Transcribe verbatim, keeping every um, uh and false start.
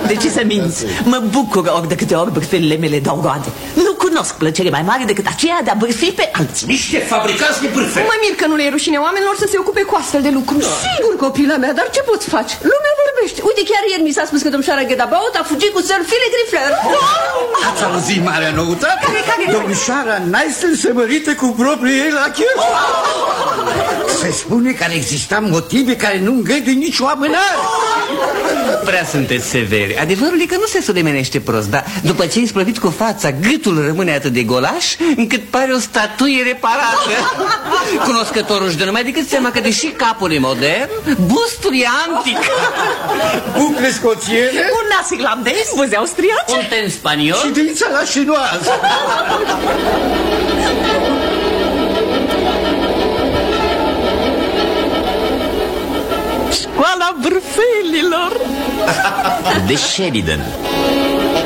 De ce să minți? Mă bucur ori de câte ori bârfelile mele dau roade. Nu cunosc plăcere mai mare decât aceea de a bârfi pe alții. Niște fabricați de bârfe. Mă mir că nu le e rușine oamenilor să se ocupe cu astfel de lucruri. Da. Sigur, copila mea, dar ce poți face? Lumea vorbește. Uite, chiar ieri mi s-a spus că domnișoara Ghedabaut a fugit cu Sir Philip Grifler. Ați auzit marea noutate? Care, care? Domnișoara Nysel se mărită cu proprii ei la chef. Se spune că ar exista motive care nu îngăduie nicio amânare. Prea sunteți severi. Adevărul e că nu se sudemenește prost, dar după ce îi sprăviți cu fața, gâtul rămâne atât de golaș încât pare o statuie reparată. Cunoscătorul își dă numai decât seama că deși capul e modern, bustul e antic. Bucle scoțiene, Un nas irlandez, buze austriace. Un ten spaniol și dința la șinoază. Școala bârfelilor. De Sheridan.